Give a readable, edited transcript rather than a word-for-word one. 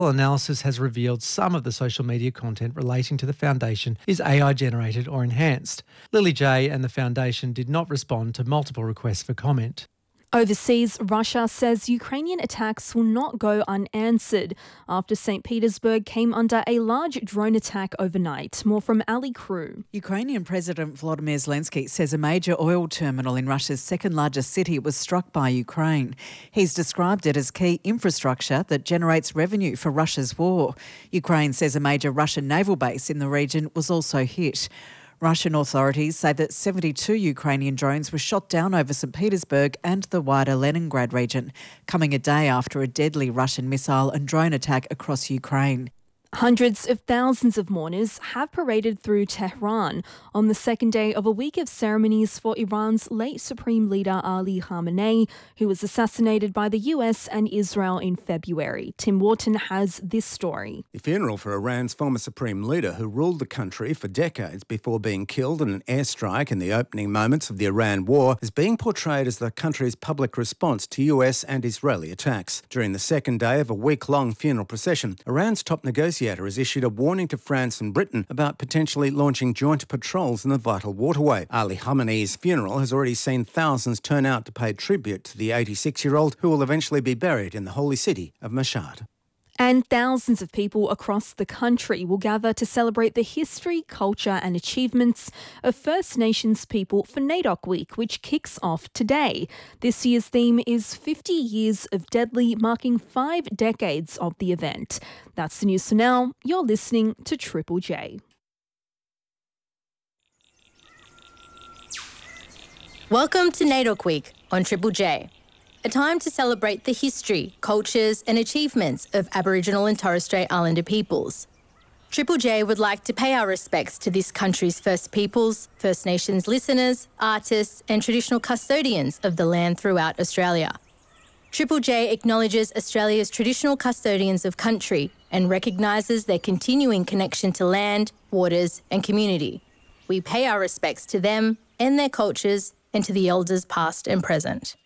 Analysis has revealed some of the social media content relating to the foundation is AI generated or enhanced. Lily J and the foundation did not respond to multiple requests for comment. Overseas, Russia says Ukrainian attacks will not go unanswered after St. Petersburg came under a large drone attack overnight. More from Ali Crew. Ukrainian President Volodymyr Zelensky says a major oil terminal in Russia's second largest city was struck by Ukraine. He's described it as key infrastructure that generates revenue for Russia's war. Ukraine says a major Russian naval base in the region was also hit. Russian authorities say that 72 Ukrainian drones were shot down over St. Petersburg and the wider Leningrad region, coming a day after a deadly Russian missile and drone attack across Ukraine. Hundreds of thousands of mourners have paraded through Tehran on the second day of a week of ceremonies for Iran's late Supreme Leader Ali Khamenei, who was assassinated by the US and Israel in February. Tim Wharton has this story. The funeral for Iran's former Supreme Leader, who ruled the country for decades before being killed in an airstrike in the opening moments of the Iran war, is being portrayed as the country's public response to US and Israeli attacks. During the second day of a week-long funeral procession, Iran's top negotiator has issued a warning to France and Britain about potentially launching joint patrols in the vital waterway. Ali Khamenei's funeral has already seen thousands turn out to pay tribute to the 86-year-old who will eventually be buried in the holy city of Mashhad. And thousands of people across the country will gather to celebrate the history, culture and achievements of First Nations people for NAIDOC Week, which kicks off today. This year's theme is 50 Years of Deadly, marking 5 decades of the event. That's the news for now. You're listening to Triple J. Welcome to NAIDOC Week on Triple J. A time to celebrate the history, cultures and achievements of Aboriginal and Torres Strait Islander peoples. Triple J would like to pay our respects to this country's First Peoples, First Nations listeners, artists and traditional custodians of the land throughout Australia. Triple J acknowledges Australia's traditional custodians of country and recognises their continuing connection to land, waters and community. We pay our respects to them and their cultures and to the elders past and present.